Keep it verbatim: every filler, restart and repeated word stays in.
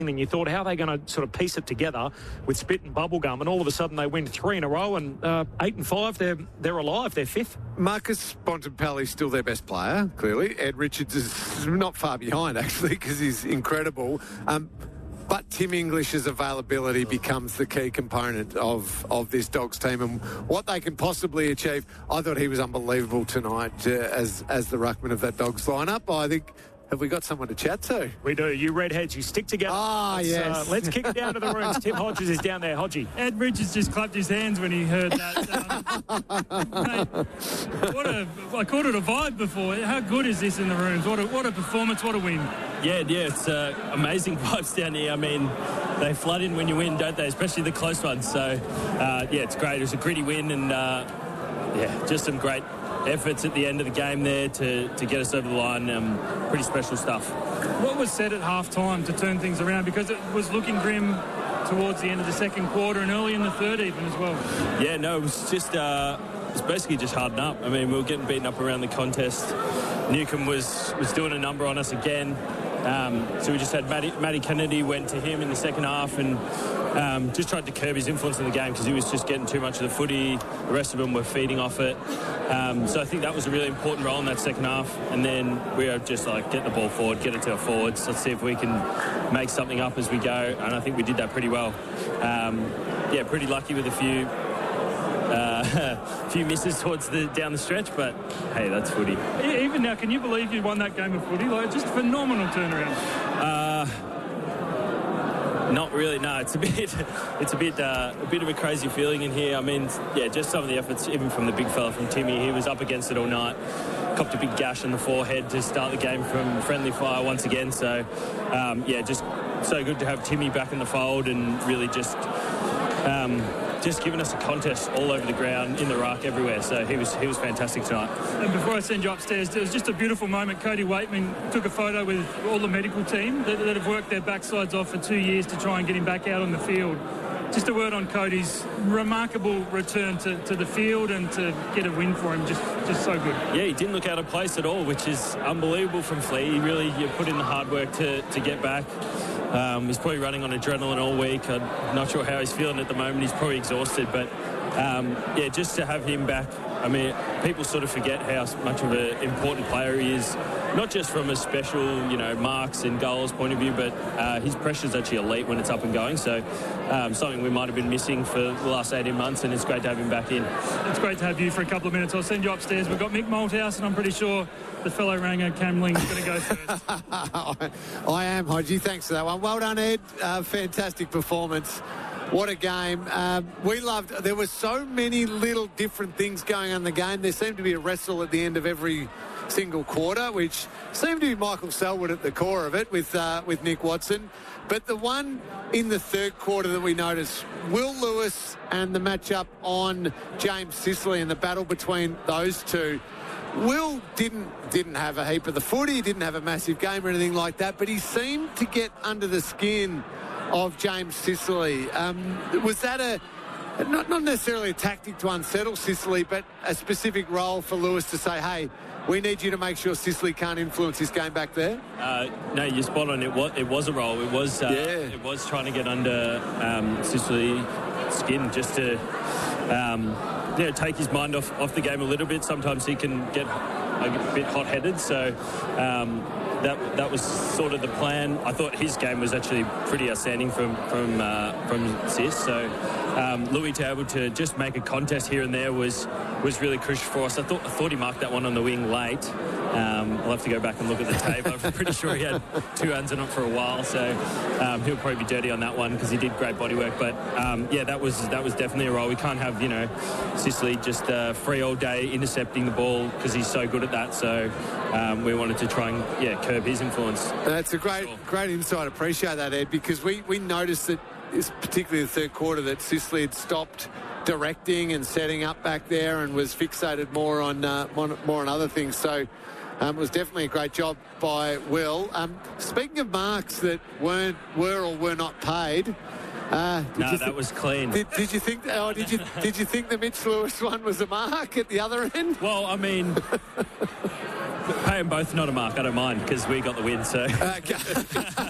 And you thought, how are they going to sort of piece it together with spit and bubblegum? And all of a sudden they win three in a row, and uh, eight and five, they're they're alive. They're fifth. Marcus Bontempelli's still their best player, clearly. Ed Richards is not far behind, actually, because he's incredible. Um, but Tim English's availability becomes the key component of, of this Dogs team and what they can possibly achieve. I thought he was unbelievable tonight uh, as, as the ruckman of that Dogs lineup. I think... Have we got someone to chat to? We do. You redheads, you stick together. Ah, let's, yes. Uh, let's kick it down to the rooms. Tim Hodges is down there. Hodgie. Ed Richards just clapped his hands when he heard that. Um, mate, what a, I called it a vibe before. How good is this in the rooms? What a, what a performance. What a win. Yeah, yeah, it's uh, amazing vibes down here. I mean, they flood in when you win, don't they? Especially the close ones. So, uh, yeah, it's great. It was a gritty win and, uh, yeah, just some great efforts at the end of the game there to, to get us over the line. Um, pretty special stuff. What was said at half-time to turn things around? Because it was looking grim towards the end of the second quarter and early in the third even as well. Yeah, no, it was just... Uh, it was basically just harden up. I mean, we were getting beaten up around the contest. Newcombe was, was doing a number on us again. Um, so we just had Matty, Matty Kennedy went to him in the second half and um, just tried to curb his influence in the game because he was just getting too much of the footy. The rest of them were feeding off it. Um, so I think that was a really important role in that second half. And then we were just like, get the ball forward, get it to our forwards. Let's see if we can make something up as we go. And I think we did that pretty well. Um, yeah, pretty lucky with a few uh, a few misses towards the down the stretch, but hey, that's footy. Even now, can you believe you won that game of footy? Like, just phenomenal turnaround. Uh, not really. No, it's a bit, it's a bit, uh, a bit of a crazy feeling in here. I mean, yeah, just some of the efforts, even from the big fella from Timmy. He was up against it all night. Copped a big gash in the forehead to start the game from friendly fire once again. So, um, yeah, just so good to have Timmy back in the fold and really just. Um, just giving us a contest all over the ground, in the ruck, everywhere. So he was he was fantastic tonight. And before I send you upstairs, it was just a beautiful moment. Cody Waitman took a photo with all the medical team that, that have worked their backsides off for two years to try and get him back out on the field. Just a word on Cody's remarkable return to, to the field and to get a win for him. Just just so good. Yeah, he didn't look out of place at all, which is unbelievable from Flea. He really you put in the hard work to, to get back. Um, he's probably running on adrenaline all week. I'm not sure how he's feeling at the moment. He's probably exhausted. But, um, yeah, just to have him back, I mean, people sort of forget how much of an important player he is, not just from a special, you know, marks and goals point of view, but uh, his pressure's actually elite when it's up and going. So um, something we might have been missing for the last eighteen months, and it's great to have him back in. It's great to have you for a couple of minutes. I'll send you upstairs. We've got Mick Malthouse, and I'm pretty sure the fellow Rango Camling is going to go first. I am, Hodgie. Thanks for that one. Well done, Ed. Uh, fantastic performance. What a game. Um, we loved, there were so many little different things going on in the game. There seemed to be a wrestle at the end of every single quarter, which seemed to be Michael Selwood at the core of it with, uh, with Nick Watson. But the one in the third quarter that we noticed, Will Lewis and the matchup on James Sicily and the battle between those two. Will didn't didn't have a heap of the footy, he didn't have a massive game or anything like that, but he seemed to get under the skin of James Sicily. Um, was that a, not, not necessarily a tactic to unsettle Sicily, but a specific role for Lewis to say, hey, we need you to make sure Sicily can't influence this game back there? Uh, no, you're spot on. It was, it was a role. It was, uh, yeah. it was trying to get under um, Sicily's skin just to... Um, you know, take his mind off, off the game a little bit. Sometimes he can get a bit hot-headed, so um, that that was sort of the plan. I thought his game was actually pretty outstanding from from uh, from Sis. So um, Louis to able to just make a contest here and there was was really crucial for us. I thought I thought he marked that one on the wing late. Um, I'll have to go back and look at the tape. I'm pretty sure he had two hands on it for a while, so um, he'll probably be dirty on that one because he did great body work. But um, yeah, that was that was definitely a role. We can't have, you know, Sicily just uh, free all day intercepting the ball because he's so good at that. So um, we wanted to try and yeah curb his influence. That's a great sure. great insight. Appreciate that, Ed, because we we noticed that it's particularly the third quarter that Sicily had stopped directing and setting up back there and was fixated more on uh, more, more on other things. So. Um, it was definitely a great job by Will. Um, speaking of marks that weren't were or were not paid, uh, did no, you that th- was clean. Did, did you think? Oh, did you did you think the Mitch Lewis one was a mark at the other end? Well, I mean, pay them both not a mark. I don't mind because we got the win. So. Okay.